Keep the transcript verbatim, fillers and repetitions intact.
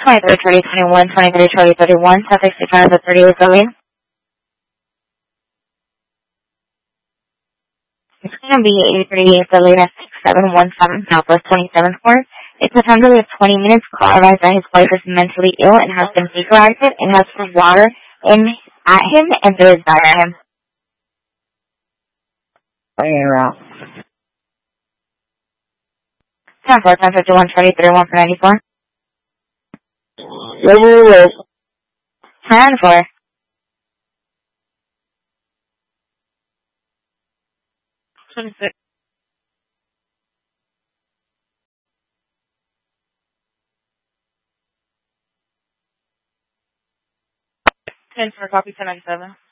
twenty-three, Charlie, twenty-one, twenty-three, Charlie, thirty-one, South Exit Canada, thirty with Zoe. It's going to be eight thirty-eight, the latest six seven one seven, Southwest twenty-seventh Court. It's a time delay of twenty minutes. Call advised that his wife is mentally ill and has been vaporized and has poured water in at him and threw his bag at him. Okay, Ralph. ten four, ten fifty-one, Charlie, thirty-one for ninety-four. ten four. twenty-six. ten for copy ten ninety-seven.